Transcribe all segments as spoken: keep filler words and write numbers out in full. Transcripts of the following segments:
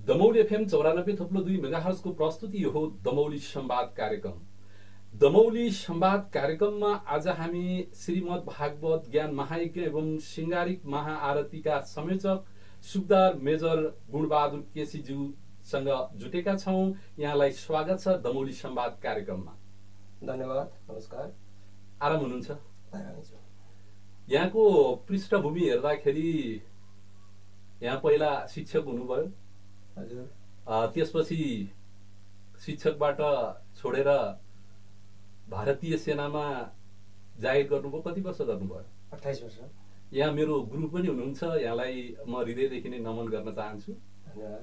Damauli FM चौरानब्बे थप्लो दुई मेगाहर्जको प्रस्तुति हो दमौली संवाद कार्यक्रम। दमौली संवाद कार्यक्रममा आज हामी श्रीमद् भागवत ज्ञान महायज्ञ एवं सिंगारिक महाआरतीका संयोजक सुबेदार मेजर गुणबहादुर केसीज्यूसँग जुटेका छौं। यहाँलाई स्वागत छ दमौली संवाद कार्यक्रममा। धन्यवाद, नमस्कार। आराम हुनुहुन्छ? यहाँको पृष्ठभूमि हेर्दाखेरि यहाँ पहिला शिक्षक हुनुभयो, हजुर। त्यसपछि शिक्षकबाट छोडेर भारतीय सेनामा जागिर गर्नुभयो। कति वर्ष गर्नुभयो? अट्ठाइस वर्ष। यहाँ मेरो गुरु पनि हुनुहुन्छ, यहाँलाई म हृदयदेखि नै नमन गर्न चाहन्छु। धन्यवाद।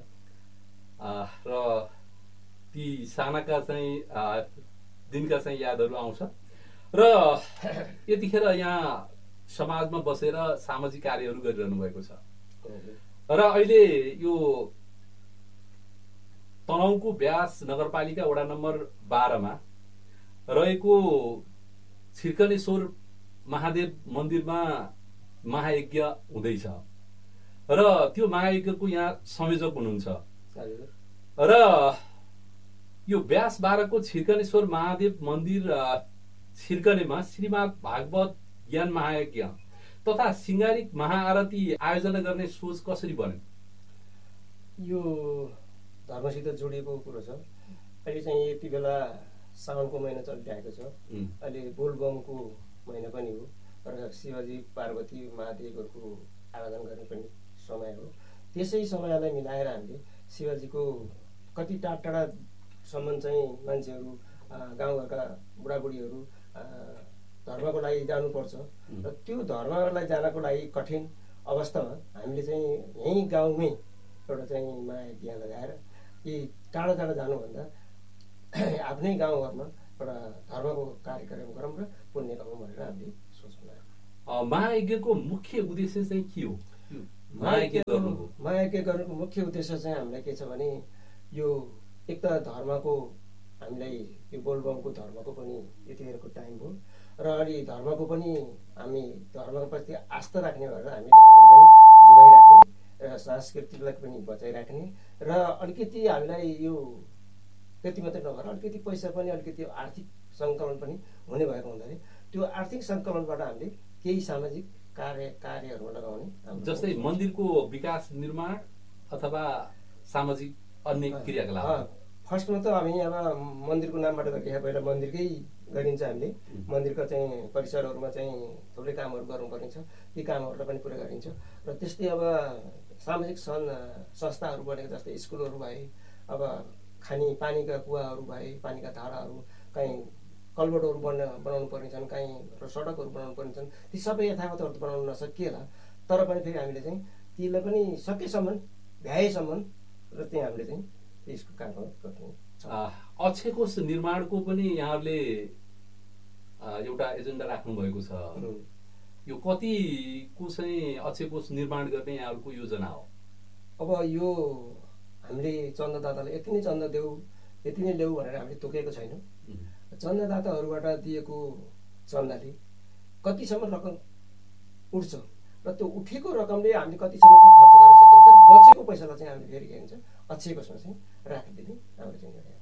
र ती सानाका चाहिँ दिनका चाहिँ यादहरू आउँछ र यतिखेर यहाँ समाजमा बसेर सामाजिक कार्यहरू गरिरहनु भएको छ र अहिले यो तनहुँको व्यास नगरपालिका वडा नम्बर बाह्रमा रहेको छिर्कनेश्वर महादेव मन्दिरमा महायज्ञ हुँदैछ र त्यो महायज्ञको यहाँ संयोजक हुनुहुन्छ र यो व्यास बाह्रको छिर्कनेश्वर महादेव मन्दिर छिर्कनेमा श्रीमद् भागवत ज्ञान महायज्ञ तथा सिंगारिक महाआरती आयोजना गर्ने सोच कसरी बन्यो? यो धर्मसित जोडिएको कुरो छ। अहिले चाहिँ यति बेला साउनको महिना चलिरहेको छ। अहिले बोलबमको महिना पनि हो र शिवजी पार्वती महादेवहरूको आराधना गर्ने पनि समय हो। त्यसै समयलाई मिलाएर हामीले शिवजीको कति टाढा टाढासम्म चाहिँ मान्छेहरू, गाउँघरका बुढाबुढीहरू धर्मको लागि जानुपर्छ र त्यो धर्मलाई जानको लागि कठिन अवस्थामा हामीले चाहिँ यहीँ गाउँमै एउटा चाहिँ महायज्ञ लगाएर यी टाढा टाढा जानुभन्दा आफ्नै गाउँघरमा एउटा धर्मको कार्यक्रम गरौँ र पुण्य कमाउँ भनेर हामीले सोच बनायौँ। महायज्ञको मुख्य उद्देश्य चाहिँ के हो? महायज्ञ गर्नुको महायज्ञ गर्नुको मुख्य उद्देश्य चाहिँ हामीलाई के छ भने यो एक त धर्मको हामीलाई यो बोलबमको धर्मको पनि यतिखेरको टाइम हो र अलि धर्मको पनि हामी धर्मप्रति आस्था राख्ने भएर हामी धर्म पनि जोगाइराख्ने र सांस्कृतिकलाई पनि बचाइराख्ने र अलिकति हामीलाई यो त्यति मात्रै नभएर अलिकति पैसा पनि अलिकति आर्थिक सङ्कलन पनि हुने भएको हुँदाखेरि त्यो आर्थिक सङ्कलनबाट हामीले केही सामाजिक कार्य कार्यहरूमा लगाउने, जस्तै मन्दिरको विकास निर्माण अथवा सामाजिक अन्य क्रियाकलाप। फर्स्टमा त हामी अब मन्दिरको नामबाट गरिरहेको पहिला मन्दिरकै गरिन्छ। हामीले मन्दिरको चाहिँ परिसरहरूमा चाहिँ थुप्रै कामहरू गर्नुपर्ने छ, ती कामहरूलाई पनि पुरा गरिन्छ र त्यस्तै अब सामाजिक सन् संस्थाहरू बनेको जस्तै स्कुलहरू भए, अब खाने पानीका कुवाहरू भए, पानीका धाराहरू, कहीँ कल्भर्टहरू बन्न बनाउनु पर्ने छन्, कहीँ सडकहरू बनाउनु पर्ने छन्, ती सबै यथावत बनाउन नसकिएला तर पनि फेरि हामीले चाहिँ तीलाई पनि सकेसम्म भ्याएसम्म र त्यहाँ हामीले चाहिँ यसको काम गर्छौँ। अक्षय कोष निर्माणको पनि यहाँहरूले एउटा एजेन्डा राख्नु भएको छ। यो कतिको चाहिँ अक्षय कोष निर्माण गर्ने यहाँहरूको योजना हो? अब यो हामीले चन्दादातालाई यति नै चन्दा देऊ यति नै ल्याऊ भनेर हामीले तोकेको छैनौँ। चन्दादाताहरूबाट दिएको चन्दाले कतिसम्म रकम उठ्छ र त्यो उठेको रकमले हामीले कतिसम्म चाहिँ खर्च गर्न सकिन्छ, बचेको पैसालाई चाहिँ हामीले फेरि के भन्छ अक्षय कोषमा चाहिँ राखिदिने हाम्रो चाहिँ निर्णय हो।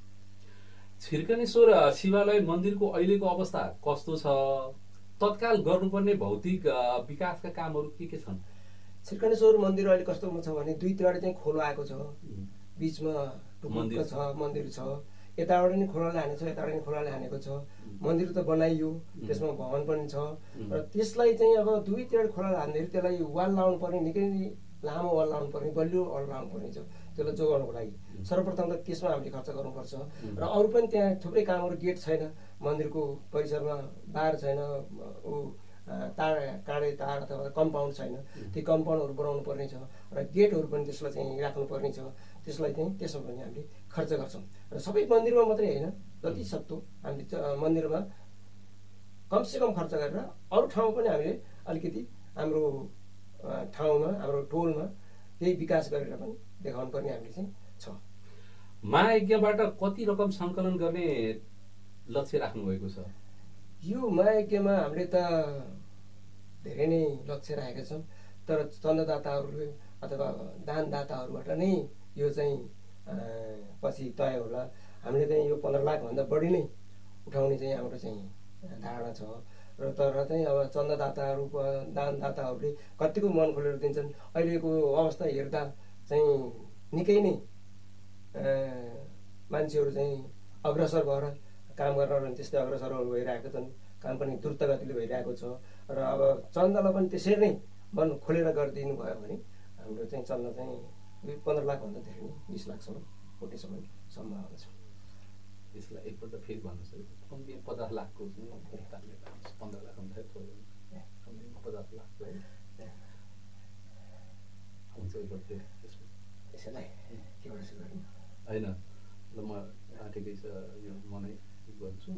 छिर्कनेश्वर शिवालय मन्दिरको अहिलेको अवस्था कस्तो छ? तत्काल गर्नुपर्ने भौतिक विकासका कामहरू के के छन्? छिर्कनेश्वर मन्दिर अहिले कस्तोमा छ भने दुईतिर चाहिँ खोलो आएको छ, बिचमा मन्दिर छ, मन्दिर छ, यताबाट नि खोलाले हानेको छ, यताबाट नि खोलाले हानेको छ। मन्दिर त बनाइयो, त्यसमा भवन पनि छ र त्यसलाई चाहिँ अब दुईतिर खोलाले हान्दाखेरि त्यसलाई वाल लाउनु पर्ने, निकै लामो वाल लाउनु पर्ने, बलियो वाल लाउनु पर्ने छ। त्यसलाई जोगाउनुको लागि सर्वप्रथम त त्यसमा हामीले खर्च गर्नुपर्छ र अरू पनि त्यहाँ थुप्रै कामहरू, गेट छैन मन्दिरको परिसरमा, बार छैन, ऊ तार काँडे तार अथवा कम्पाउन्ड छैन, ती कम्पाउन्डहरू बनाउनु पर्ने छ र गेटहरू पनि त्यसलाई चाहिँ राख्नुपर्ने छ। त्यसलाई चाहिँ त्यसमा पनि हामीले खर्च गर्छौँ र सबै मन्दिरमा मात्रै होइन, जति सक्दो हामीले मन्दिरमा कमसेकम खर्च गरेर अरू ठाउँमा पनि हामीले अलिकति हाम्रो ठाउँमा, हाम्रो टोलमा केही विकास गरेर पनि देखाउनु पर्ने हामीले चाहिँ छ। महायज्ञबाट कति रकम सङ्कलन गर्ने लक्ष्य राख्नु भएको छ? यो महायज्ञमा हामीले त धेरै नै लक्ष्य राखेका छौँ तर चन्दादाताहरूले अथवा दानदाताहरूबाट नै यो चाहिँ पछि तय होला। हामीले चाहिँ यो पन्ध्र लाखभन्दा बढी नै उठाउने चाहिँ हाम्रो चाहिँ धारणा छ। र तर चाहिँ अब चन्दादाताहरू दानदाताहरूले कतिको मन खोलेर दिन्छन्। अहिलेको अवस्था हेर्दा चाहिँ निकै नै मान्छेहरू चाहिँ अग्रसर भएर काम गर्न त्यस्तै अग्रसरहरू भइरहेका छन्। काम पनि द्रुत गतिले भइरहेको छ। र अब चन्दालाई पनि त्यसरी नै मन खोलेर गरिदिनु भयो भने हाम्रो चाहिँ चन्दा चाहिँ पन्ध्र लाखभन्दा धेरै नै बिस लाखसम्म उठ्नेसम्म सम्भावना छ। यसलाई एकपल्ट फेरि भन्नुहोस्, कम्ती पचास लाखको पन्ध्र लाख भन्दा थोरै पचास लाख हुन्छ यसैलाई के गर्छु गर्ने होइन। ल म ठिकै छ, यो म नै गर्छु।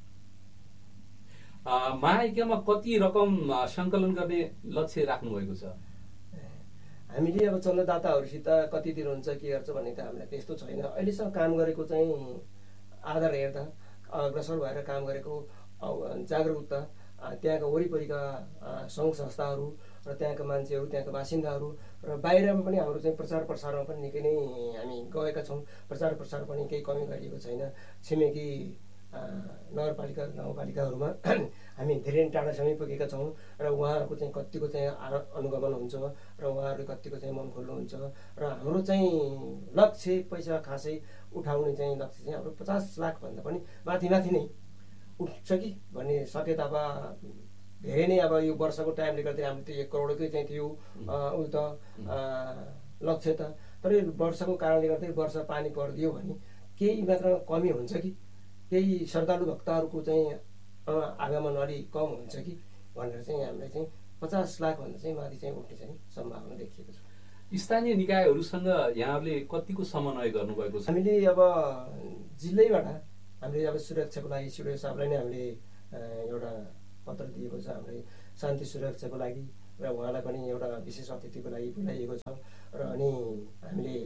महायज्ञमा कति रकम सङ्कलन गर्ने लक्ष्य राख्नुभएको छ? हामीले अब चन्दादाताहरूसित कति दिनुहुन्छ के गर्छ भन्ने त हामीलाई त्यस्तो छैन। अहिलेसम्म काम गरेको चाहिँ आधार हेर्दा अग्रसर भएर काम गरेको जागरुकता त्यहाँका वरिपरिका सङ्घ संस्थाहरू र त्यहाँका मान्छेहरू, त्यहाँका बासिन्दाहरू र बाहिरमा पनि हाम्रो चाहिँ प्रचार प्रसारमा पनि निकै नै हामी गएका छौँ। प्रचार प्रसार पनि केही कमी गरिएको छैन। छिमेकी नगरपालिका गाउँपालिकाहरूमा हामी धेरै टाढासम्म पुगेका छौँ र उहाँहरूको चाहिँ कतिको चाहिँ अनुगमन हुन्छ र उहाँहरूले कतिको चाहिँ मन खोल्नुहुन्छ। र हाम्रो चाहिँ लक्ष्य पैसा खासै उठाउने चाहिँ लक्ष्य चाहिँ हाम्रो पचास लाखभन्दा पनि माथि माथि नै उठ्छ कि भन्ने सके त अब धेरै नै अब यो वर्षको टाइमले गर्दा हामीले त्यो एक करोडकै चाहिँ थियो उयो त लक्ष्य त। तर यो वर्षको कारणले गर्दा वर्ष पानी परिदियो भने केही मात्रामा कमी हुन्छ कि केही श्रद्धालु भक्तहरूको चाहिँ आगमन अलि कम हुन्छ कि भनेर चाहिँ हामीलाई चाहिँ पचास लाखभन्दा चाहिँ माथि चाहिँ उठ्ने चाहिँ सम्भावना देखिएको छ। स्थानीय निकायहरूसँग यहाँहरूले कतिको समन्वय गर्नुभएको छ? हामीले अब जिल्लैबाट हामीले अब सुरक्षाको लागि सिडिओ साहबलाई नै हामीले एउटा पत्र दिएको छ। हामीले शान्ति सुरक्षाको लागि र उहाँलाई पनि एउटा विशेष अतिथिको लागि बोलाइएको छ। र अनि हामीले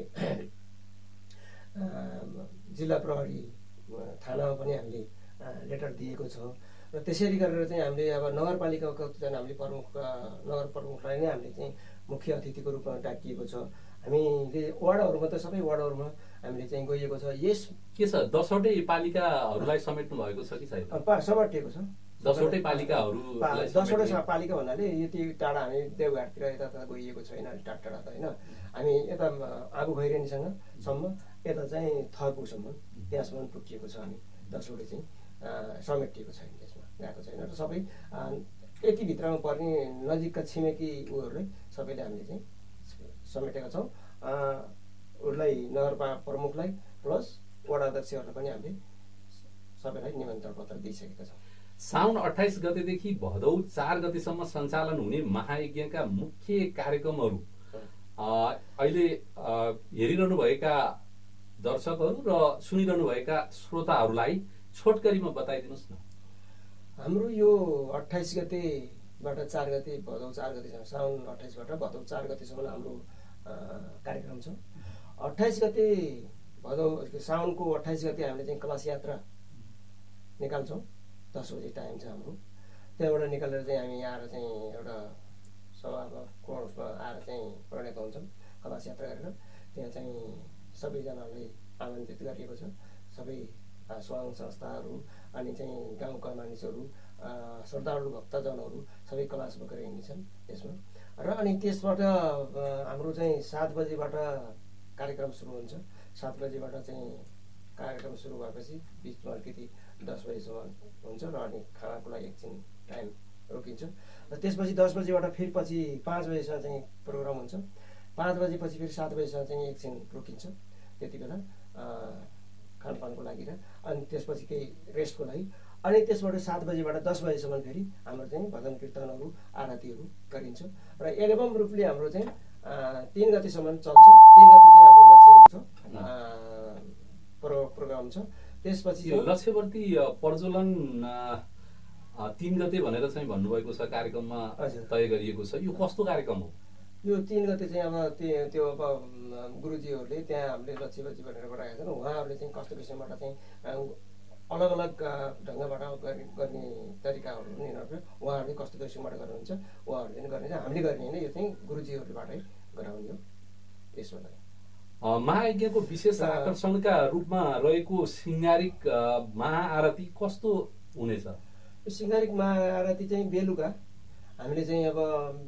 जिल्ला प्रहरी थानामा पनि हामीले लेटर दिएको छ। र त्यसरी गरेर चाहिँ हामीले अब नगरपालिकाको चाहिँ हामीले प्रमुख नगर प्रमुखलाई नै हामीले चाहिँ मुख्य अतिथिको रूपमा डाकिएको छ। हामीले वार्डहरूमा त सबै वार्डहरूमा हामीले चाहिँ गइएको छ। यस के छ दसवटै पालिकाहरूलाई समेट्नु भएको छ कि छैन? समेटिएको छ। दसवटै पालिकाहरू दसवटै पालिका भन्नाले यति टाढा हामी देवघाटतिर यता गइएको छैन, टाढा टाढा त होइन। हामी यता आगो खैरेनीसँग सम्म यता चाहिँ थर्पुसम्म त्यहाँसम्म पुगिएको छ। हामी दसवटै चाहिँ समेटिएको छैन, त्यसमा गएको छैन। र सबै यति भित्रमा पर्ने नजिकका छिमेकी उहरूले सबैले हामीले चाहिँ समेटेका छौँ। उसलाई नगर प्रमुखलाई प्लस वडा अध्यक्षहरूलाई पनि हामीले सबैलाई निमन्त्रण पत्र दिइसकेका छौँ। साउन अट्ठाइस गतेदेखि भदौ चार गतेसम्म सञ्चालन हुने महायज्ञका मुख्य कार्यक्रमहरू अहिले हेरिरहनुभएका दर्शकहरू र सुनिरहनुभएका श्रोताहरूलाई छोटकरीमा बताइदिनुहोस् न। हाम्रो यो अट्ठाइस गतेबाट चार गते भदौ चार गतेसम्म, साउन अट्ठाइसबाट भदौ चार गतेसम्म हाम्रो कार्यक्रम छ। अट्ठाइस गते भदौ साउनको अट्ठाइस गते हामीले चाहिँ कलश यात्रा निकाल्छौँ। दस बजे टाइम छ हाम्रो। त्यहाँबाट निकालेर चाहिँ हामी आएर चाहिँ एउटा सभामा कोर्समा आएर चाहिँ प्रणेका हुन्छौँ कलश यात्रा गरेर। त्यहाँ चाहिँ सबैजनालाई आमन्त्रित गरिएको छ। सबै सङ्घ संस्थाहरू अनि चाहिँ गाउँका मानिसहरू, श्रद्धालु भक्तजनहरू सबै कलश बोकेर हिँड्छन् त्यसमा। र अनि त्यसबाट हाम्रो चाहिँ सात बजीबाट कार्यक्रम सुरु हुन्छ। सात बजीबाट चाहिँ कार्यक्रम सुरु भएपछि बिचमा अलिकति दस बजीसम्म हुन्छ र अनि खानाको लागि एकछिन टाइम रोकिन्छ। र त्यसपछि दस बजीबाट फेरि पछि पाँच बजीसम्म चाहिँ प्रोग्राम हुन्छ। पाँच बजीपछि फेरि सात बजीसम्म चाहिँ एकछिन रोकिन्छ त्यति बेला खानपानको लागि र अनि त्यसपछि केही रेस्टको लागि। अनि त्यसबाट सात बजीबाट दस बजीसम्म फेरि हाम्रो चाहिँ भजन कीर्तनहरू आरतीहरू गरिन्छ। र एल्बम रूपले हाम्रो चाहिँ तिन गतिसम्म चल्छ। तिन गति चाहिँ हाम्रो लक्ष्य हुन्छ प्रो प्रोग्राम छ। त्यसपछि लक्ष्यवर्ती प्रज्वलन तिन गते भनेर चाहिँ भन्नुभएको छ कार्यक्रममा तय गरिएको छ। यो कस्तो कार्यक्रम हो? यो तिन गते चाहिँ अब त्यो त्यो अब गुरुजीहरूले त्यहाँ हामीले लक्ष्यवर्ती भनेर गराएका छन्। उहाँहरूले चाहिँ कस्तो किसिमबाट चाहिँ अलग अलग ढङ्गबाट गर्ने तरिकाहरू पनि उहाँहरूले कस्तो किसिमबाट गर्नुहुन्छ उहाँहरूले पनि गर्ने, हामीले गर्ने होइन। यो चाहिँ गुरुजीहरूबाटै गराउने हो यसो नै। महायज्ञको विशेष आकर्षणका रूपमा रहेको सिंगारिक महाआरती कस्तो हुनेछ? सिंगारिक महाआरती चाहिँ बेलुका हामीले चाहिँ अब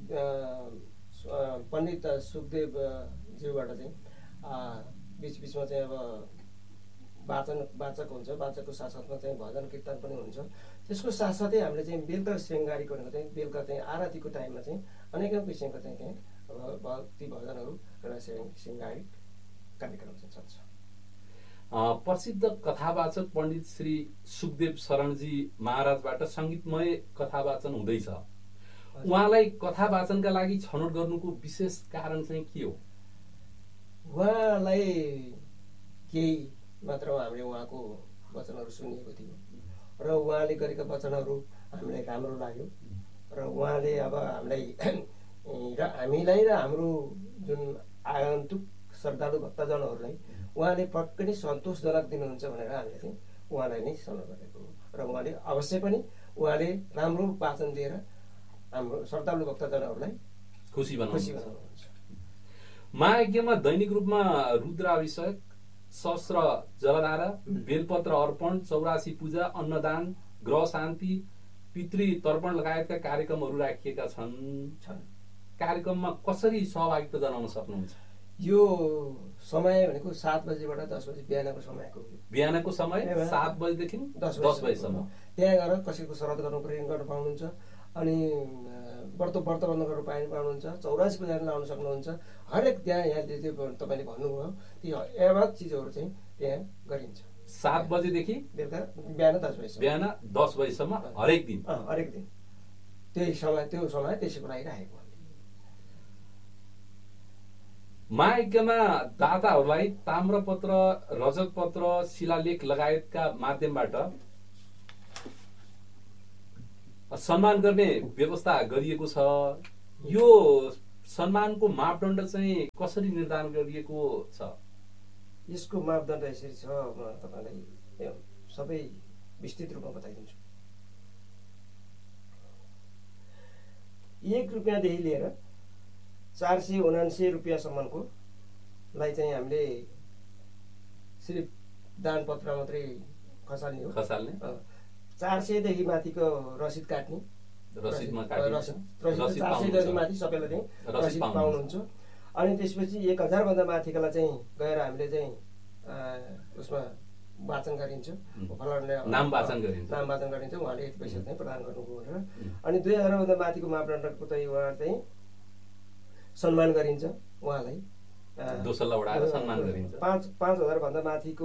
पण्डित सुखदेव ज्यूबाट चाहिँ बिच बिचमा चाहिँ अब वाचन वाचक हुन्छ, वाचकको साथसाथमा चाहिँ भजन कीर्तन पनि हुन्छ। त्यसको साथसाथै हामीले चाहिँ बेलुका सिंगारिक भनेको चाहिँ बेलुका चाहिँ आरतीको टाइममा चाहिँ अनेकौँ किसिमको चाहिँ त्यहाँ भक्ति भजनहरू र सिंगारिक कार्यक्रम चाहिँ चल्छ। प्रसिद्ध कथावाचक पण्डित श्री सुखदेव शरणजी महाराजबाट सङ्गीतमय कथावाचन हुँदैछ। उहाँलाई कथावाचनका लागि छनौट गर्नुको विशेष कारण चाहिँ के हो? उहाँलाई केही मात्र हामीले उहाँको वचनहरू सुनिएको थियो र उहाँले गरेका वचनहरू हामीलाई राम्रो लाग्यो र उहाँले अब हामीलाई र हामीलाई र हाम्रो जुन आगन्तुक श्रद्धालु भक्तजनहरूलाई उहाँले पक्कै नै सन्तोषजनक दिनुहुन्छ भनेर हामीले चाहिँ उहाँलाई नै सल्लाह गरेको र उहाँले अवश्य पनि उहाँले राम्रो वाचन दिएर हाम्रो श्रद्धालु भक्तजनहरूलाई खुसी बनाउनुहुन्छ। महायज्ञमा दैनिक रूपमा रुद्राभिषेक, सहस्र जलधारा, बेलपत्र अर्पण, चौरासी पूजा, अन्नदान, ग्रह शान्ति, पितृ तर्पण लगायतका कार्यक्रमहरू राखिएका छन्। कार्यक्रममा कसरी सहभागिता जनाउन सक्नुहुन्छ? यो समय भनेको सात बजीबाट दस बजी बिहानको समयको बिहानको समय सात बजीदेखि दस बजीसम्म त्यहाँ गएर कसैको श्राद्ध गर्नु पर्यो गर्न पाउनुहुन्छ, अनि व्रत व्रत बन्द गर्नु पाए पाउनुहुन्छ, चौरासी पूजा लाउन सक्नुहुन्छ। हरेक त्यहाँ यहाँ जे तपाईँले भन्नुभयो त्यो एवज चिजहरू चाहिँ त्यहाँ गरिन्छ। सात बजेदेखि बेलुका बिहान दस बजीसम्म बिहान दस बजीसम्म हरेक दिन हरेक दिन त्यही समय त्यो समय त्यसैको लागि राखेको। महायज्ञमा दाताहरूलाई ताम्रपत्र, रजतपत्र, शिलालेख लगायतका माध्यमबाट सम्मान गर्ने व्यवस्था गरिएको छ। यो सम्मानको मापदण्ड चाहिँ कसरी निर्धारण गरिएको छ? यसको मापदण्ड यसरी छ, म तपाईँलाई सबै विस्तृत रूपमा बताइदिन्छु। एक रुपियाँदेखि लिएर चार सय उनासी रुपियाँसम्मको लाई चाहिँ हामीले सिर्फ दान पत्र मात्रै खसाल्ने हो खसाल्ने चार सयदेखि माथिको रसिद काट्ने रसिदमा रसिद चार सयदेखि माथि सबैलाई चाहिँ रसिद पाउनुहुन्छ। अनि त्यसपछि एक हजारभन्दा माथिकोलाई चाहिँ गएर हामीले चाहिँ उसमा वाचन गरिन्छ, नाम वाचन गरिन्छ नाम वाचन गरिन्छ उहाँले यति पैसा चाहिँ प्रदान गर्नुभयो भनेर। अनि दुई हजारभन्दा माथिको मापदण्डको चाहिँ उहाँ चाहिँ सम्मान गरिन्छ, उहाँलाई दोस्रोलाई उडाएर सम्मान गरिन्छ। पाँच पाँच हजारभन्दा माथिको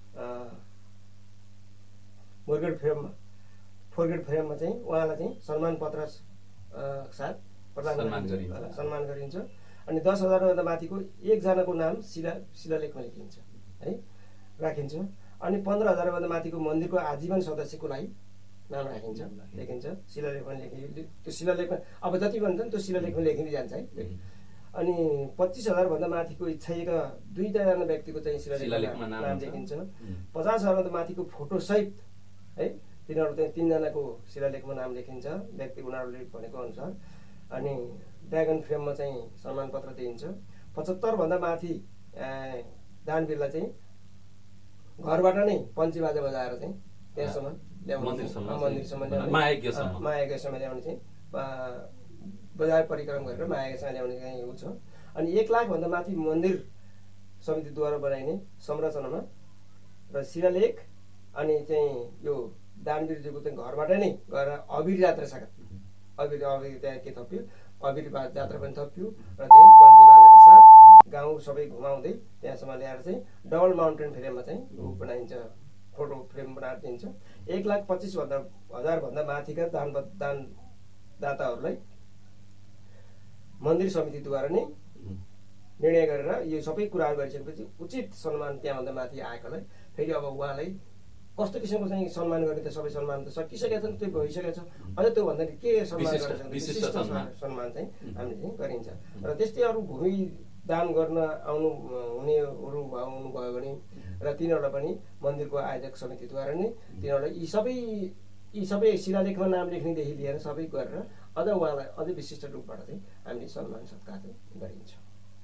मोर्गेड फ्रेममा फोरगेड फ्रेममा चाहिँ उहाँलाई चाहिँ सम्मान पत्र साथ प्रदान गरिन्छ सम्मान गरिन्छ। अनि दस हजारभन्दा माथिको एकजनाको नाम शिला शिलालेखमा लेखिन्छ है राखिन्छ। अनि पन्ध्र हजारभन्दा माथिको मन्दिरको आजीवन सदस्यको लागि नाम राखिन्छ लेखिन्छ शिलालेखमा लेखि त्यो शिलालेखमा अब जति भन्छ नि त्यो शिलालेखमा लेखिँदै जान्छ है। अनि पच्चिस हजारभन्दा माथिको इच्छाएका दुईजना व्यक्तिको चाहिँ शिलालेखमा नाम लेखिन्छ। पचास हजारभन्दा माथिको फोटोसहित है तिनीहरू चाहिँ तिनजनाको शिलालेखमा नाम लेखिन्छ व्यक्ति उनीहरूले भनेको अनुसार। अनि ड्रागन फ्रेममा चाहिँ सम्मान पत्र दिइन्छ। पचहत्तरभन्दा माथि दानवीरलाई चाहिँ घरबाट नै पञ्ची बाजा बजाएर चाहिँ त्यहाँसम्म ल्याउनु मन्दिरसम्म महायज्ञसम्म ल्याउने चाहिँ बजार परिक्रम गरेर महायज्ञसँग ल्याउने चाहिँ ऊ छ। अनि एक लाखभन्दा माथि मन्दिर समितिद्वारा बनाइने संरचनामा र शिलालेख अनि चाहिँ यो दानवीरजीको चाहिँ घरबाट नै गएर अबिर यात्रा छ अबिर अबिर त्यहाँ के थप्यो अबिर जात्रा पनि थप्यो र त्यही पञ्ची बाजाका साथ गाउँ सबै घुमाउँदै त्यहाँसम्म ल्याएर चाहिँ डबल माउन्टेन फ्रेममा चाहिँ बनाइन्छ फोटो फ्रेम बनाएर दिन्छ। एक लाख पच्चिस भन्दा हजारभन्दा माथिका दान दानदाताहरूलाई मन्दिर समितिद्वारा नै निर्णय गरेर यो सबै कुराहरू गरिसकेपछि उचित सम्मान त्यहाँभन्दा माथि आएकोलाई फेरि अब उहाँलाई कस्तो किसिमको चाहिँ सम्मान गर्ने त सबै सम्मान त सकिसकेका छन्, त्यो भइसकेको छ। अझ त्योभन्दा के सम्मान गर्न विशिष्ट सम्मान चाहिँ हामीले चाहिँ गरिन्छ। र त्यस्तै अरू भूमि दान गर्न आउनु हुनेहरू आउनुभयो भने र तिनीहरूलाई पनि मन्दिरको आयोजक समितिद्वारा नै तिनीहरूलाई यी सबै यी सबै शिलालेखमा नाम लेख्नेदेखि लिएर सबै गरेर अझ उहाँलाई अझै विशिष्ट रूपबाट चाहिँ हामीले सम्मान सत्कार चाहिँ गरिन्छ।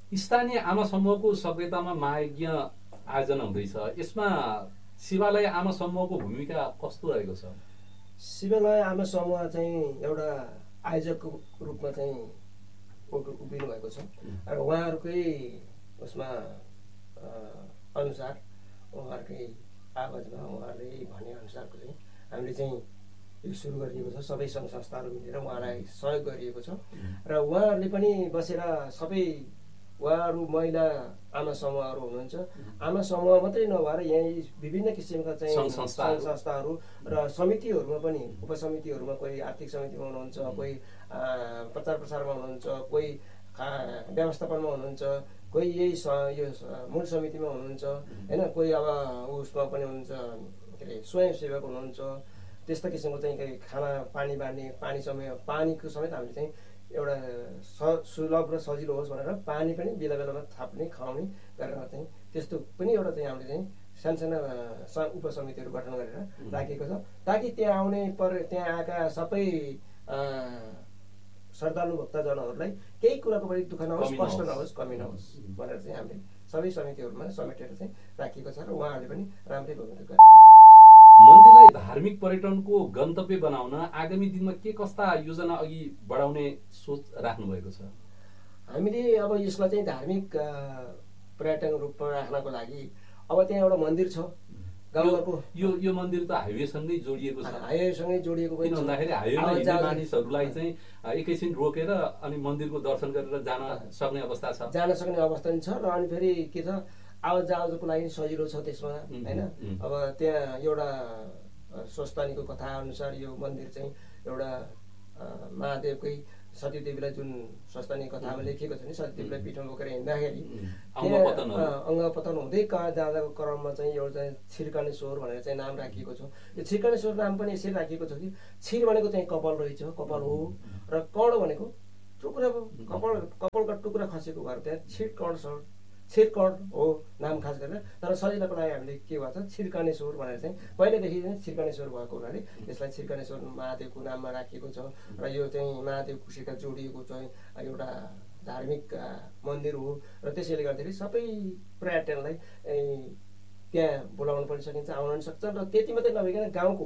स्थानीय आमा समूहको सभ्यतामा महायज्ञ आयोजना हुँदैछ, यसमा शिवालय आमा समूहको भूमिका कस्तो रहेको छ? शिवालय आमा समूह चाहिँ एउटा आयोजकको रूपमा चाहिँ उभिनु भएको छ र उहाँहरूकै उसमा अनुसार उहाँहरूकै आवाजमा उहाँहरूले भनेअनुसारको चाहिँ हामीले चाहिँ यो सुरु गरिएको छ। सबै सङ्घ संस्थाहरू मिलेर उहाँलाई सहयोग गरिएको छ र उहाँहरूले पनि बसेर सबै उहाँहरू महिला आमा समूहहरू हुनुहुन्छ। आमा समूह मात्रै नभएर यहीँ विभिन्न किसिमका चाहिँ सङ्घ संस्थाहरू र समितिहरूमा पनि उपसमितिहरूमा कोही आर्थिक समितिमा हुनुहुन्छ, कोही प्रचार प्रसारमा हुनुहुन्छ, कोही व्यवस्थापनमा हुनुहुन्छ, कोही यही यो मूल समितिमा हुनुहुन्छ होइन, कोही अब उसमा पनि हुनुहुन्छ के अरे स्वयंसेवक हुनुहुन्छ। त्यस्ता किसिमको चाहिँ केही खाना पानी बाँड्ने पानी समय पानीको समेत हामीले चाहिँ एउटा स सुलभ र सजिलो होस् भनेर पानी पनि बेला बेलामा थाप्ने खुवाउने गरेर चाहिँ त्यस्तो पनि एउटा चाहिँ हामीले चाहिँ सानसाना उपसमितिहरू गठन गरेर राखेको छ, ताकि त्यहाँ आउने पर त्यहाँ आएका सबै श्रद्धालु भक्तजनहरूलाई केही कुराको पनि दुःख नहोस्, कष्ट नहोस्, कमी नहोस् भनेर चाहिँ हामीले सबै समितिहरूमा समेटेर चाहिँ राखेको छ र उहाँहरूले पनि राम्रै भूमिका गर्नु। मन्दिरलाई धार्मिक पर्यटनको गन्तव्य बनाउन आगामी दिनमा के कस्ता योजना अघि बढाउने सोच राख्नु भएको छ? हामीले अब यसलाई चाहिँ धार्मिक पर्यटन रूपमा राख्नको लागि अब त्यहाँ एउटा मन्दिर छ गाउँघरको। यो यो मन्दिर त हाइवेसँगै जोडिएको छ। हाइवेसँगै जोडिएको पनि किन भन्दाखेरि हाइवेमा हिँड्ने मानिसहरूलाई चाहिँ एकैछिन रोकेर अनि मन्दिरको दर्शन गरेर जान सक्ने अवस्था छ, जान सक्ने अवस्था पनि छ र अनि फेरि के छ आवाज जावजको लागि सजिलो छ त्यसमा होइन। अब त्यहाँ एउटा स्वस्तानीको कथा अनुसार यो मन्दिर चाहिँ एउटा महादेवकै सतीदेवीलाई जुन स्वस्तानी कथामा लेखिएको छ नि, सतीदेवीलाई पिठमा बोकेर हिँड्दाखेरि अङ्गपतन हुँदै कहाँ जाँदाको क्रममा चाहिँ एउटा चाहिँ छिर्कानेश्वर भनेर चाहिँ नाम राखिएको छ। यो छिर्कानेश्वर नाम पनि यसरी राखिएको छ कि छिर भनेको चाहिँ कपाल रहेछ, कपाल हो, र कर्ण भनेको टुक्रा कपाल कपालका टुक्रा खसेको भएर त्यहाँ छिर कर्ण छ, छिरकर्ण हो नाम खास गरेर। तर सजिलोको लागि हामीले के भन्छ छिर्कानेश्वर भनेर चाहिँ पहिलेदेखि नै छिर्कानेश्वर भएको हुनाले यसलाई छिर्कानेश्वर महादेवको नाममा राखिएको छ र यो चाहिँ महादेव खुसीका जोडिएको चाहिँ एउटा धार्मिक मन्दिर हो र त्यसैले गर्दाखेरि सबै पर्यटनलाई त्यहाँ बोलाउनु पनि सकिन्छ, आउन पनि सक्छ। र त्यति मात्रै नभइकन गाउँको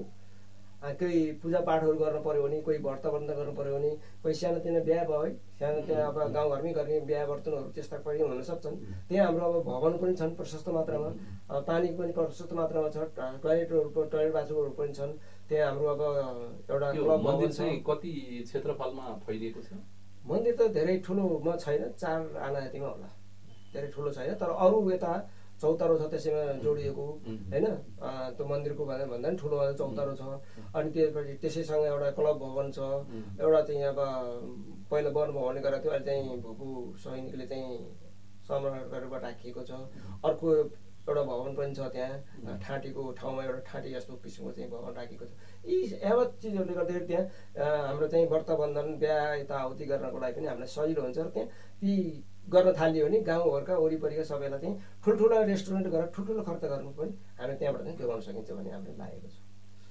कोही पूजापाठहरू गर्नु पऱ्यो भने, कोही व्रतबन्ध गर्नु पऱ्यो भने, कोही सानोतिनो बिहा भयो है, सानो त्यहाँ अब गाउँघरमै गर्ने बिहा वर्तनहरू त्यस्ता पनि हुन सक्छन्। त्यहाँ हाम्रो अब भवन पनि छन् प्रशस्त मात्रामा, पानी पनि प्रशस्त मात्रामा छ, टोयलेटहरू टोयलेट बाथरुमहरू पनि छन्। त्यहाँ हाम्रो अब एउटा क्लब मन्दिर चाहिँ कति क्षेत्रफलमा फैलिएको छ? मन्दिर त धेरै ठुलोमा छैन, चार आना यतिमा होला, धेरै ठुलो छैन। तर अरू यता चौतारो छ त्यसैमा जोडिएको होइन, त्यो मन्दिरको भन्दा भन्दा पनि ठुलो चौतारो छ। अनि त्यसपछि त्यसैसँग एउटा क्लब भवन छ, एउटा चाहिँ अब पहिला वन भवनले गरेको थियो, अहिले चाहिँ भुपू सैनिकले चाहिँ संरक्षण गरेर राखिएको छ। अर्को एउटा भवन पनि छ त्यहाँ ठाँटीको ठाउँमा, एउटा ठाँटी जस्तो किसिमको चाहिँ भवन राखेको छ। यी यावत चिजहरूले गर्दाखेरि त्यहाँ हाम्रो चाहिँ व्रतबन्धन बिहा यताउति गर्नको लागि पनि हामीलाई सजिलो हुन्छ। र त्यहाँ ती गर्न थालियो भने गाउँघरका वरिपरिका सबैलाई चाहिँ ठुल्ठुलो रेस्टुरेन्ट गरेर ठुल्ठुलो खर्च गर्नु पनि हामी त्यहाँबाट चाहिँ जोगाउन सकिन्छ भन्ने हामीलाई लागेको छ।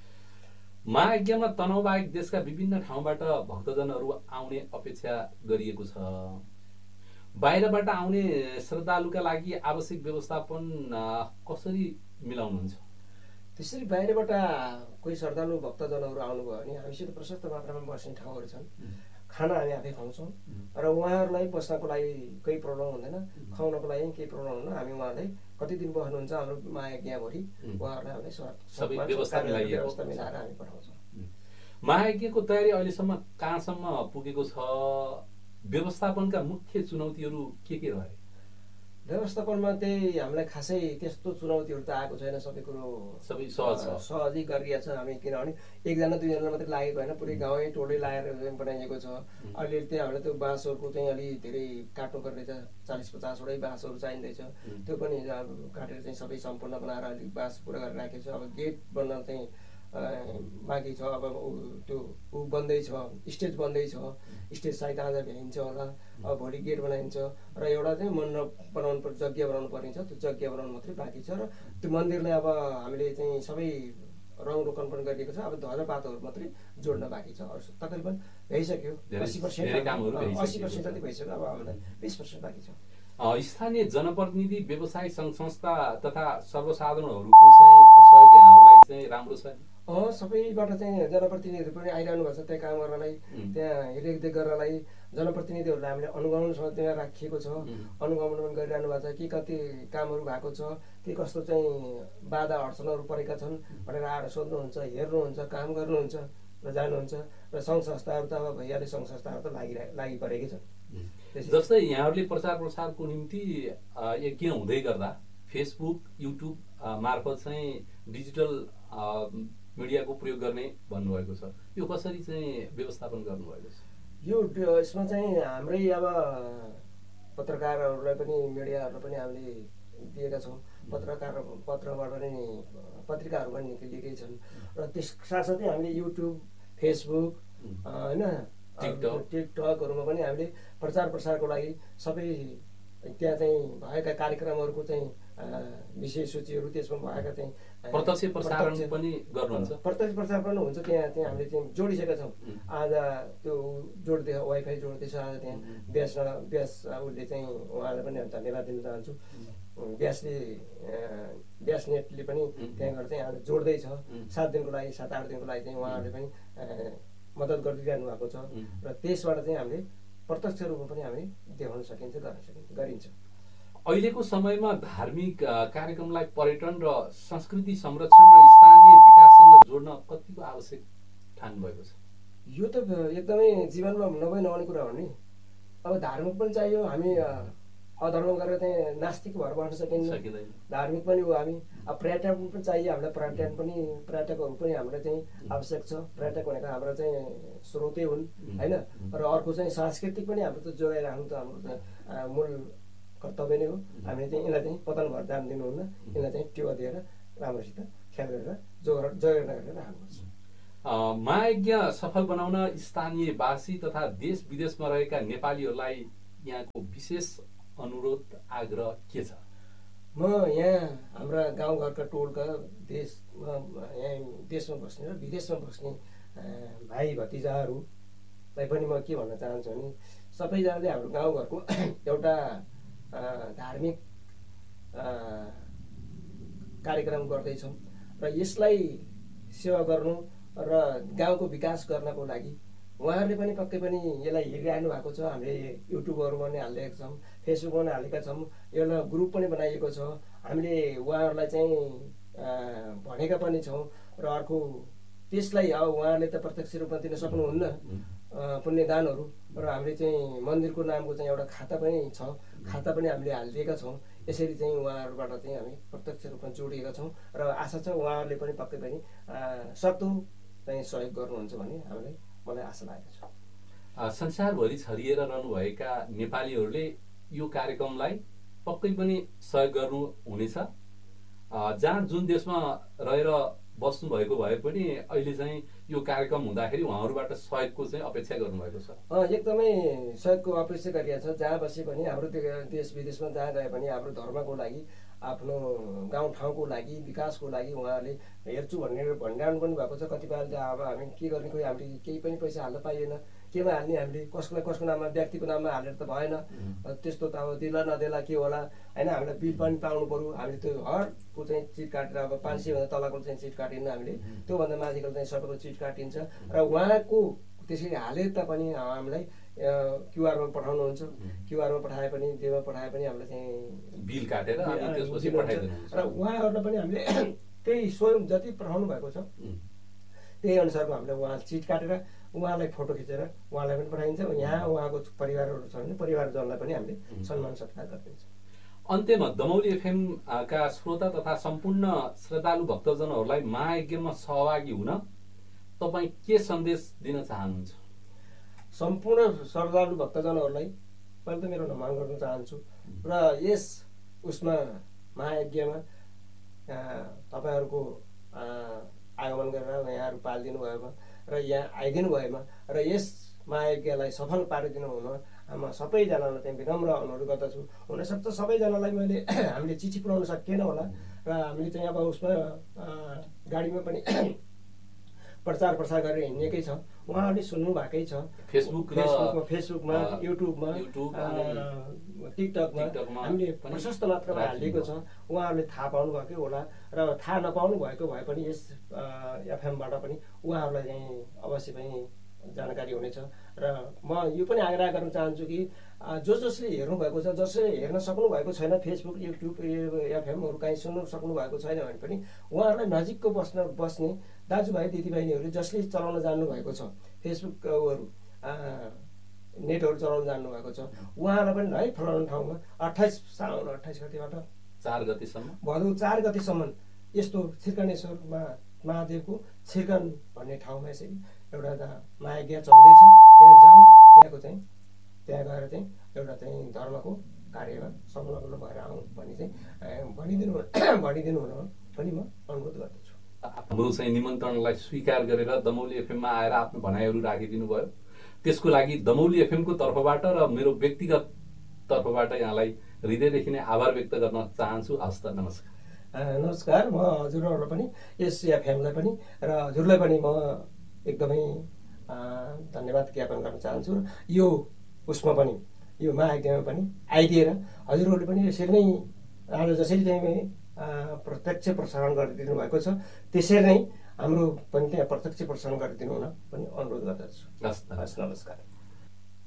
महायज्ञमा तनहुबाहेक देशका विभिन्न ठाउँबाट भक्तजनहरू आउने अपेक्षा गरिएको छ। बाहिरबाट आउने श्रद्धालुका लागि आवश्यक व्यवस्थापन कसरी मिलाउनुहुन्छ? त्यसरी बाहिरबाट कोही श्रद्धालु भक्तजनहरू आउनुभयो भने हामीसित प्रशस्त मात्रामा बस्ने ठाउँहरू छन्, खाना हामी आफै खुवाउँछौँ र उहाँहरूलाई बस्नको लागि केही प्रब्लम हुँदैन, खुवाउनको लागि केही प्रब्लम हुँदैन। हामी उहाँलाई कति दिन बस्नुहुन्छ हाम्रो महायज्ञभरि उहाँहरूलाई हामीले सबै व्यवस्था मिलाएर हामी पठाउँछौँ। महायज्ञको तयारी अहिलेसम्म कहाँसम्म पुगेको छ? व्यवस्थापनका मुख्य चुनौतीहरू के के रहे? व्यवस्थापनमा त्यही हामीलाई खासै त्यस्तो चुनौतीहरू त आएको छैन, सबै कुरो सबै सहज सहजै गरिएको छ। हामी किनभने एकजना दुईजना मात्रै लागेको होइन, पुरै गाउँै टोलै लगाएर बनाइएको छ। अहिले त्यहाँ हामीलाई त्यो बाँसहरूको चाहिँ अलि धेरै काट्नुपर्ने छ, चालिस पचासवटै बाँसहरू चाहिँदैछ, त्यो पनि काटेर चाहिँ सबै सम्पूर्ण बनाएर अलिक बाँस पुरा गरेर राखेको छ। अब गेट बन्न चाहिँ बाँकी छ, अब त्यो ऊ बन्दैछ, स्टेज बन्दैछ, स्टेज सायद आज भ्याइन्छ होला, अब भोलि गेट बनाइन्छ र एउटा चाहिँ मण्डप बनाउनु पर्छ, यज्ञ बनाउनु पर्ने छ, त्यो यज्ञ बनाउनु मात्रै बाँकी छ। र त्यो मन्दिरलाई अब हामीले चाहिँ सबै रङ रोकन पनि गरिएको छ, अब ध्वजा पातहरू मात्रै जोड्न बाँकी छ। अरू तकरिबन भइसक्यो, अस्सी पर्सेन्ट अस्सी पर्सेन्ट जति भइसक्यो, अब हामीलाई बिस पर्सेन्ट बाँकी छ। स्थानीय जनप्रतिनिधि, व्यवसाय सङ्घ संस्था तथा सर्वसाधारणहरूको चाहिँ सहयोग यहाँहरूलाई चाहिँ राम्रो छ? अँ सबैबाट चाहिँ जनप्रतिनिधिहरू पनि आइरहनु भएको छ त्यहाँ काम गर्नलाई, त्यहाँ हेरदेख गर्नलाई। जनप्रतिनिधिहरूलाई हामीले अनुगमनसँग त्यहाँ राखिएको छ, अनुगमन पनि गरिरहनु भएको छ। के कति कामहरू भएको छ, के कस्तो चाहिँ बाधा अडचनहरू परेका छन् भनेर आएर सोध्नुहुन्छ, हेर्नुहुन्छ, काम गर्नुहुन्छ र जानुहुन्छ। र सङ्घ संस्थाहरू त अब भइहाल्यो, सङ्घ संस्थाहरू त लागि लागि परेकै छन्। जस्तै यहाँहरूले प्रचार प्रसारको निम्ति यज्ञ हुँदै गर्दा फेसबुक, युट्युब मार्फत चाहिँ डिजिटल मिडियाको प्रयोग गर्ने भन्नुभएको छ, यो कसरी चाहिँ व्यवस्थापन गर्नुभएको छ? यो यसमा चाहिँ हाम्रै अब पत्रकारहरूलाई पनि, मिडियाहरूलाई पनि हामीले दिएका छौँ। पत्रकार पत्रबाट पनि पत्रिकाहरू पनि निक्लिएकै छन्। र त्यस साथसाथै हामीले युट्युब, फेसबुक, होइन, टिकटक टिकटकहरूमा पनि हामीले प्रचार प्रसारको लागि सबै त्यहाँ चाहिँ भएका कार्यक्रमहरूको चाहिँ विषय सूचीहरू, त्यसमा भएका चाहिँ प्रत्यक्ष प्रसारण पनि गर्नुहुन्छ? प्रत्यक्ष प्रसार पनि हुन्छ। त्यहाँ त्यहाँ हामीले चाहिँ जोडिसकेका छौँ। आज त्यो जोड्दै वाइफाई जोड्दैछ आज त्यहाँ ब्यास ब्यास उसले चाहिँ उहाँलाई पनि धन्यवाद दिन चाहन्छु। ब्यासले ब्यास नेटले पनि त्यहाँबाट चाहिँ आज जोड्दैछ। सात दिनको लागि, सात आठ दिनको लागि चाहिँ उहाँहरूले पनि मद्दत गरिदिइरहनु भएको छ। र त्यसबाट चाहिँ हामीले प्रत्यक्ष रूपमा पनि हामी देखाउन सकिन्छ, गर्न सकिन्छ, गरिन्छ। अहिलेको समयमा धार्मिक कार्यक्रमलाई पर्यटन र संस्कृति संरक्षण र स्थानीय विकाससँग जोड्न कतिको आवश्यक ठान्नुभएको छ? यो त एकदमै जीवनमा नभई नहुने कुरा हो नि। अब धार्मिक पनि चाहियो, हामी अधर्म गरेर चाहिँ नास्तिक भएर बस्न सकिँदैन। धार्मिक पनि हो हामी। अब पर्यटक पनि चाहियो हामीलाई, पर्यटन पनि, पर्यटकहरू पनि हामीलाई चाहिँ आवश्यक छ। पर्यटक भनेको हाम्रो चाहिँ स्रोतै हुन्, होइन। र अर्को चाहिँ सांस्कृतिक पनि हाम्रो त जोगाइराख्नु त हाम्रो चाहिँ मूल कर्तव्य नै हो। हामीले चाहिँ यसलाई चाहिँ पतन भएर जान दिनुहुन्न, यसलाई चाहिँ टेवा दिएर राम्रोसित ख्याल गरेर जोगाएर जोगाएर गरेर राख्नुपर्छ। महायज्ञ सफल बनाउन स्थानीयवासी तथा देश विदेशमा रहेका नेपालीहरूलाई यहाँको विशेष अनुरोध, आग्रह के छ? म यहाँ हाम्रा गाउँघरका टोलका देशमा यहाँ देशमा बस्ने र विदेशमा बस्ने भाइ भतिजाहरूलाई पनि म के भन्न चाहन्छु भने सबैजनाले हाम्रो गाउँघरको एउटा धार्मिक कार्यक्रम गर्दैछौँ र यसलाई सेवा गर्नु र गाउँको विकास गर्नको लागि उहाँहरूले पनि पक्कै पनि यसलाई हेरिरहनु भएको छ। हामीले युट्युबहरूमा पनि हालिदिएका छौँ, फेसबुकमा पनि हालेका छौँ, एउटा ग्रुप पनि बनाइएको छ। हामीले उहाँहरूलाई चाहिँ भनेका पनि छौँ। र अर्को त्यसलाई अब उहाँहरूले त प्रत्यक्ष रूपमा दिन सक्नुहुन्न पुण्यदानहरू, र हामीले चाहिँ मन्दिरको नामको चाहिँ एउटा खाता पनि छ, खाता पनि हामीले हालिदिएका छौँ। यसरी चाहिँ उहाँहरूबाट चाहिँ हामी प्रत्यक्ष रूपमा जोडिएका छौँ र आशा छ उहाँहरूले पनि पक्कै पनि सक्दो चाहिँ सहयोग गर्नुहुन्छ भन्ने हामीलाई मलाई आशा लागेको छ। संसारभरि छरिएर रहनुभएका नेपालीहरूले यो कार्यक्रमलाई पक्कै पनि सहयोग गर्नु हुनेछ। जहाँ जुन देशमा रहेर बस्नुभएको भए पनि अहिले चाहिँ यो कार्यक्रम हुँदाखेरि उहाँहरूबाट सहयोगको चाहिँ अपेक्षा गर्नुभएको छ? एकदमै सहयोगको अपेक्षा गरिएको छ। जहाँ बसे पनि हाम्रो देश विदेशमा जहाँ गए पनि हाम्रो धर्मको लागि, आफ्नो गाउँठाउँको लागि, विकासको लागि उहाँहरूले हेर्छु भनेर भनिरहनु पनि भएको छ। कतिपय त अब हामी के गर्ने, खोइ हामीले केही पनि पैसा हाल्न पाइएन, केमा हाल्ने, हामीले कसको कसको नाममा, व्यक्तिको नाममा हालेर त भएन। त्यस्तो त अब दिला नदेला के होला, होइन। हामीलाई बिल पनि पाउनु पऱ्यो। हामीले त्यो हरको चाहिँ चिट काटेर, अब पाँच सयभन्दा तलको चाहिँ चिट काटिन्न हामीले, त्योभन्दा माथिको चाहिँ सबैको चिट काटिन्छ। र उहाँको त्यसरी हाले तापनि हामीलाई क्युआरमा पठाउनुहुन्छ। क्युआरमा पठाए पनि, जेमा पठाए पनि हामीलाई चाहिँ बिल काटेर त्यसपछि पठाइदिनुहुन्छ। र उहाँहरूलाई पनि हामीले त्यही स्वयं जति पठाउनु भएको छ त्यही अनुसारको हामीले उहाँ चिट काटेर उहाँलाई फोटो खिचेर उहाँलाई पनि पठाइन्छ। यहाँ उहाँको परिवारहरू छ भने परिवारजनलाई पनि हामीले सम्मान सत्कार गरिदिन्छौँ। अन्त्यमा दमौली एफएम का श्रोता तथा सम्पूर्ण श्रद्धालु भक्तजनहरूलाई महायज्ञमा सहभागी हुन तपाईँ के सन्देश दिन चाहनुहुन्छ? सम्पूर्ण श्रद्धालु भक्तजनहरूलाई पहिला त मेरो नमन गर्न चाहन्छु। र यस उसमा महायज्ञमा तपाईँहरूको आगमन गरेर यहाँहरू पालिदिनु भएमा र यहाँ आइदिनु भएमा र यस महायज्ञलाई सफल पारिदिनु हुन म सबैजनालाई चाहिँ विनम्र अनुरोध गर्दछु। हुनसक्छ सबैजनालाई मैले हामीले चिठी पुऱ्याउन सकिएन होला, र हामीले चाहिँ अब उसमा गाडीमा पनि प्रचार प्रसार गरेर हिँडेकै छ। उहाँहरूले सुन्नु भएकै छ। फेसबुक र फेसबुकमा फेसबुकमा युट्युबमा युट्युब टिकटकमा हामीले प्रशस्त मात्रामा हालिएको छ। उहाँहरूले थाहा पाउनु भएकै होला र थाहा नपाउनु भएको भए पनि यस एफएमबाट पनि उहाँहरूलाई चाहिँ अवश्य पनि जानकारी हुनेछ। र म यो पनि आग्रह गर्न चाहन्छु कि जो जसले हेर्नु भएको छ, जसले हेर्न सक्नु भएको छैन फेसबुक युट्युब एफएमहरू कहीँ सुन्नु सक्नु भएको छैन भने पनि उहाँहरूलाई नजिकको बस्न बस्ने दाजुभाइ दिदीबहिनीहरू जसले चलाउन जान्नु भएको छ, फेसबुकहरू नेटहरू चलाउन जान्नु भएको छ, उहाँहरूलाई पनि है फलाउने ठाउँमा अट्ठाइस साउन अट्ठाइस गतिबाट चार गतिसम्म भदौ चार गतिसम्म यस्तो छिर्कनेश्वरमा महादेवको छिर्कन भन्ने ठाउँमा यसरी एउटा महायज्ञ चल्दैछ। त्यहाँ जाउँ, त्यहाँको चाहिँ त्यहाँ गएर चाहिँ एउटा चाहिँ धर्मको कार्यमा संलग्न भएर आउँ भन्ने चाहिँ भनिदिनु भनिदिनु हुन पनि म अनुरोध गर्दछु। हाम्रो चाहिँ निमन्त्रणलाई स्वीकार गरेर दमौली एफएममा आएर आफ्नो भनाइहरू राखिदिनु भयो। त्यसको लागि दमौली एफएमको तर्फबाट र मेरो व्यक्तिगत तर्फबाट यहाँलाई हृदयदेखि नै आभार व्यक्त गर्न चाहन्छु। हस् त, नमस्कार। नमस्कार। म हजुरहरूलाई पनि यस एफएमलाई पनि र हजुरलाई पनि म एकदमै धन्यवाद ज्ञापन गर्न चाहन्छु। यो उसमा पनि यो महायज्ञमा पनि आइदिएर हजुरहरूले पनि यसरी नै आज जसरी चाहिँ प्रत्यक्ष प्रसारण गरिदिनु भएको छ त्यसरी नै हाम्रो पनि त्यहाँ प्रत्यक्ष प्रसारण गरिदिनु हुन पनि अनुरोध गर्दछु। हस्, नमस्कार।